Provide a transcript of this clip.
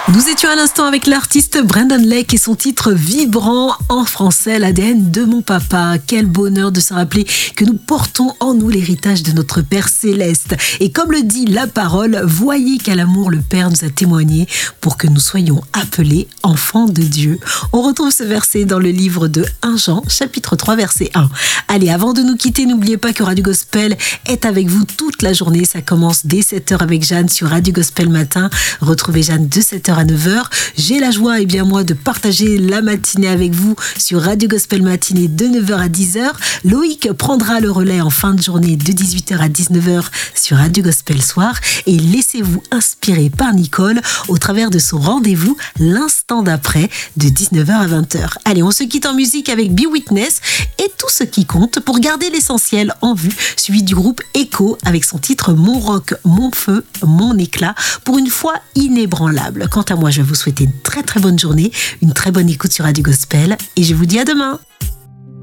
Nous étions à l'instant avec l'artiste Brandon Lake et son titre vibrant en français, l'ADN de mon papa. Quel bonheur de se rappeler que nous portons en nous l'héritage de notre Père Céleste. Et comme le dit la parole, voyez quel amour le Père nous a témoigné pour que nous soyons appelés enfants de Dieu. On retrouve ce verset dans le livre de 1 Jean, chapitre 3, verset 1. Allez, avant de nous quitter, n'oubliez pas que Radio Gospel est avec vous toute la journée. Ça commence dès 7h avec Jeanne sur Radio Gospel Matin. Retrouvez Jeanne de 7h à 9h. J'ai la joie, de partager la matinée avec vous sur Radio Gospel Matinée de 9h à 10h. Loïc prendra le relais en fin de journée de 18h à 19h sur Radio Gospel Soir. Et laissez-vous inspirer par Nicole au travers de son rendez-vous l'instant d'après de 19h à 20h. Allez, on se quitte en musique avec Be Witness et tout ce qui compte pour garder l'essentiel en vue, suivi du groupe Echo avec son titre Mon rock, mon feu, mon éclat, pour une foi inébranlable. Quant à moi, je vais vous souhaiter une très très bonne journée, une très bonne écoute sur Radio Gospel et je vous dis à demain.